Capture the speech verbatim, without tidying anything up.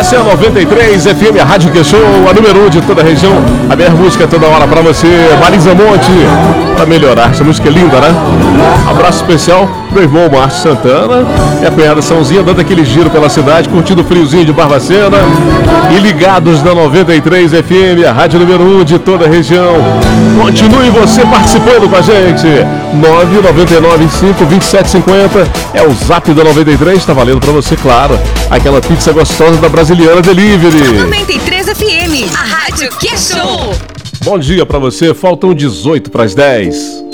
Essa é a noventa e três F M, a Rádio Que Show, a número um de toda a região. A melhor música toda hora pra você, Marisa Monte, pra melhorar. Essa música é linda, né? Abraço especial pro irmão Márcio Santana e a cunhada Sãozinha, dando aquele giro pela cidade, curtindo o friozinho de Barbacena. E ligados na noventa e três F M, a Rádio número um de toda a região. Continue você participando com a gente. nove nove nove cinco dois sete cinco zero é o zap da noventa e três, tá valendo pra você, claro. Aquela pizza gostosa da Brasiliana Delivery. noventa e três F M, a Rádio Que Show. Bom dia pra você, faltam dezoito para as dez.